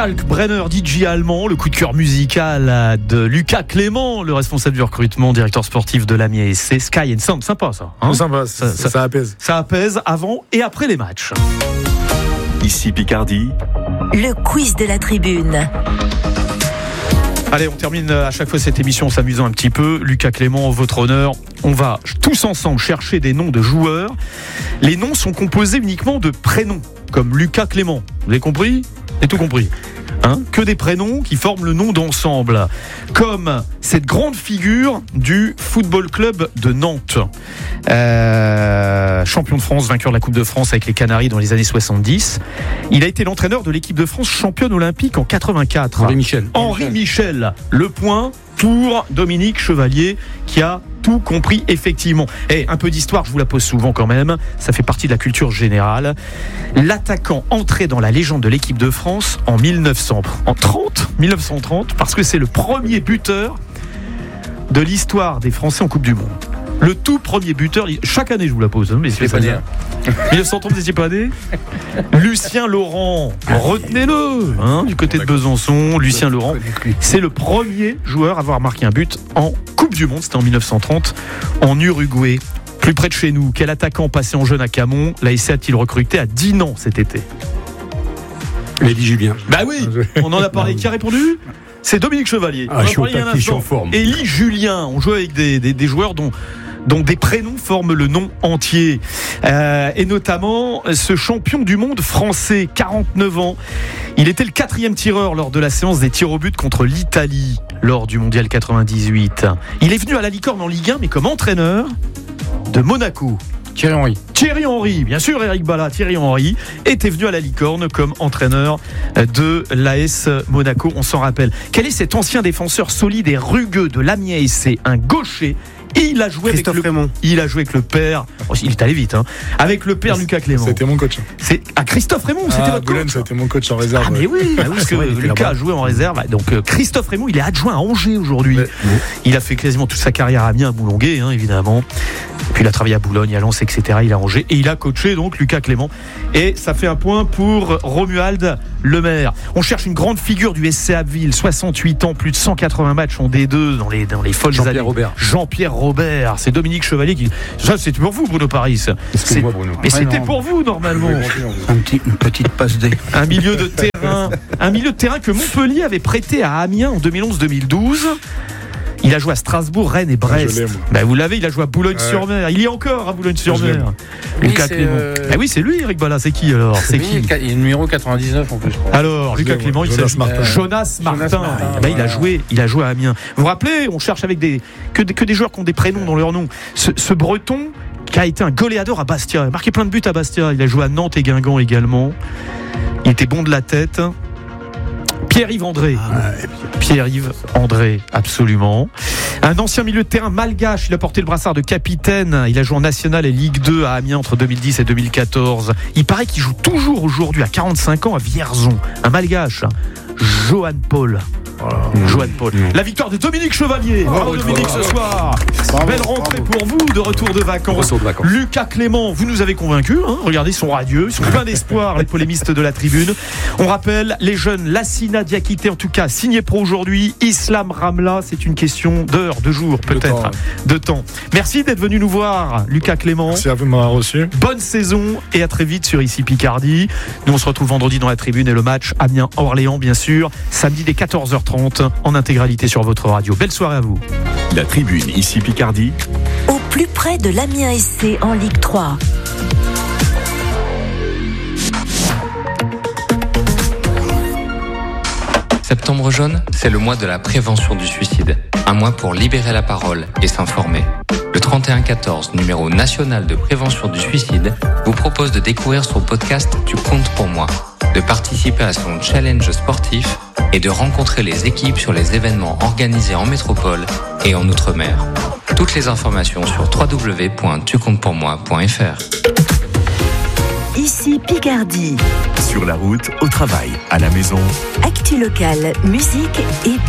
Kalkbrenner, DJ allemand, le coup de cœur musical de Lucas Clément, le responsable du recrutement, directeur sportif de l'Amiens SC. Sky and Sound, sympa ça. Hein, sympa, ça apaise. Ça apaise avant et après les matchs. Ici Picardie. Le quiz de la tribune. Allez, on termine à chaque fois cette émission en s'amusant un petit peu. Lucas Clément, en votre honneur, on va tous ensemble chercher des noms de joueurs. Les noms sont composés uniquement de prénoms, comme Lucas Clément. Vous avez compris ? Vous avez tout compris ? Que des prénoms qui forment le nom d'ensemble. Comme cette grande figure du Football Club de Nantes. Champion de France, vainqueur de la Coupe de France avec les Canaries dans les années 70. Il a été l'entraîneur de l'équipe de France championne olympique en 84. Henri Michel. Le point pour Dominique Chevalier qui a tout compris effectivement. Et un peu d'histoire, je vous la pose souvent quand même, ça fait partie de la culture générale. L'attaquant entré dans la légende de l'équipe de France en 1930 parce que c'est le premier buteur de l'histoire des Français en Coupe du Monde. Le tout premier buteur, chaque année je vous la pose, mais c'est pas dire. 1930, vous n'étiez pas né. Lucien Laurent, retenez-le, du côté de Besançon. Lucien Laurent, c'est le premier joueur à avoir marqué un but en Coupe du Monde. C'était en 1930 en Uruguay. Plus près de chez nous, quel attaquant passé en jeune à Camon l'ASC a-t-il recruté à Dinan cet été? Elie Julien. Bah oui, on en a parlé. Qui a répondu? C'est Dominique Chevalier. Je suis en forme. Elie Julien, on joue avec des joueurs dont des prénoms forment le nom entier. Et notamment ce champion du monde français, 49 ans. Il était le 4e tireur lors de la séance des tirs au but contre l'Italie lors du mondial 98. Il est venu à la Licorne en Ligue 1, mais comme entraîneur de Monaco. Thierry Henry, bien sûr, Eric Bala. Thierry Henry était venu à la Licorne comme entraîneur de l'AS Monaco. On s'en rappelle. Quel est cet ancien défenseur solide et rugueux de l'Amiens SC, un gaucher? Il a joué avec le père. Il est allé vite, avec le père Lucas Clément. C'était mon coach. Christophe Raymond, c'était votre Boulogne, coach. c'était mon coach en réserve. Mais oui, parce que Lucas a joué en réserve. Donc Christophe Raymond, il est adjoint à Angers aujourd'hui. Il a fait quasiment toute sa carrière à Amiens, à Boulonguet, évidemment. Puis il a travaillé à Boulogne, à Lens, etc. Il a Angers et il a coaché donc Lucas Clément. Et ça fait un point pour Romuald Lemaire. On cherche une grande figure du SC Abbeville, 68 ans, plus de 180 matchs en D2 dans les folles années. Jean-Pierre Robert, c'est Dominique Chevalier qui. Ça, c'était pour vous, Bruno Paris. Excuse-moi, Bruno. Mais c'était pour vous normalement. Une petite passe D. Un milieu de terrain que Montpellier avait prêté à Amiens en 2011-2012. Il a joué à Strasbourg, Rennes et Brest. Vous l'avez, il a joué à Boulogne-sur-Mer. Il y est encore à Boulogne-sur-Mer. Lucas Clément. Oui, c'est lui, Eric Bala. C'est qui alors? C'est qui? Il est numéro 99 en plus, je crois. Alors, Lucas Clément, Jonas Martin. Il a joué à Amiens. Vous vous rappelez, on cherche avec que des joueurs qui ont des prénoms dans leur nom. Ce Breton qui a été un goléador à Bastia. Il a marqué plein de buts à Bastia. Il a joué à Nantes et Guingamp également. Il était bon de la tête. Pierre-Yves André. Pierre-Yves André, absolument. Un ancien milieu de terrain malgache. Il a porté le brassard de capitaine. Il a joué en National et Ligue 2 à Amiens entre 2010 et 2014. Il paraît qu'il joue toujours aujourd'hui à 45 ans à Vierzon. Un malgache. Johan Paul. La victoire de Dominique Chevalier. Bravo Dominique ce soir. Belle rentrée pour vous, de retour de vacances. Lucas Clément, vous nous avez convaincus. Regardez, ils sont radieux, ils sont pleins d'espoir, les polémistes de la tribune. On rappelle les jeunes, Lassina Diakité en tout cas, signé pro aujourd'hui. Islam Ramla, c'est une question d'heures, de jours peut-être, de temps. Merci d'être venu nous voir, Lucas Clément. Merci à vous de m'avoir reçu. Bonne saison et à très vite sur Ici Picardie. Nous on se retrouve vendredi dans la tribune et le match Amiens-Orléans bien sûr, samedi dès 14h30 en intégralité sur votre radio. Belle soirée à vous. La tribune Ici Picardie. Au plus près de l'Amiens SC en Ligue 3. Septembre jaune, c'est le mois de la prévention du suicide. Un mois pour libérer la parole et s'informer. Le 3114, numéro national de prévention du suicide, vous propose de découvrir son podcast Tu comptes pour moi, de participer à son challenge sportif et de rencontrer les équipes sur les événements organisés en métropole et en Outre-mer. Toutes les informations sur www.tucomptepourmoi.fr. Ici Picardie. Sur la route, au travail, à la maison. Actu locale, musique et